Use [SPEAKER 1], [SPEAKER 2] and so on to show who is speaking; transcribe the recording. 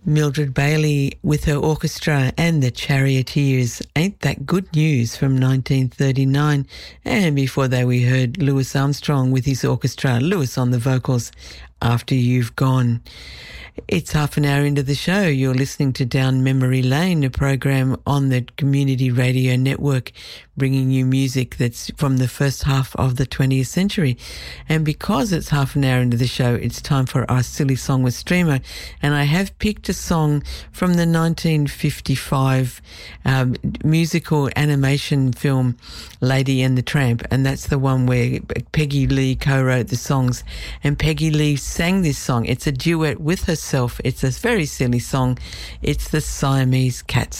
[SPEAKER 1] Mildred Bailey with her orchestra and the Charioteers, Ain't That Good News from 1939. And before that we heard Louis Armstrong with his orchestra, Louis on the vocals, After You've Gone. It's half an hour into the show. You're listening to Down Memory Lane, a program on the Community Radio Network, bringing you music that's from the first half of the 20th century. And because it's half an hour into the show, it's time for our Silly Song with Streamer. And I have picked a song from the 1955 musical animation film Lady and the Tramp. And that's the one where Peggy Lee co-wrote the songs. And Peggy Lee sang this song. It's a duet with herself. It's a very silly song. It's the Siamese Cats.